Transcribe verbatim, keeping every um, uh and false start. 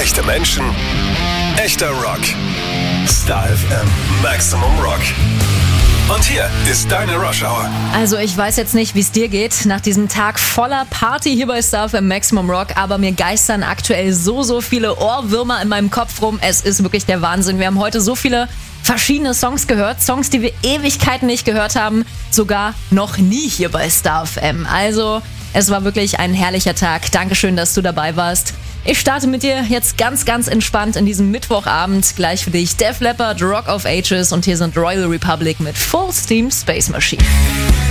Echte Menschen, echter Rock. Star F M, Maximum Rock. Und hier ist deine Rush Hour. Also ich weiß jetzt nicht, wie es dir geht nach diesem Tag voller Party hier bei Star F M Maximum Rock, aber mir geistern aktuell so, so viele Ohrwürmer in meinem Kopf rum. Es ist wirklich der Wahnsinn. Wir haben heute so viele verschiedene Songs gehört, Songs, die wir Ewigkeiten nicht gehört haben, sogar noch nie hier bei Star F M. Also es war wirklich ein herrlicher Tag. Dankeschön, dass du dabei warst. Ich starte mit dir jetzt ganz, ganz entspannt in diesem Mittwochabend. Gleich für dich Def Leppard, Rock of Ages und hier sind Royal Republic mit Full Steam Space Machine.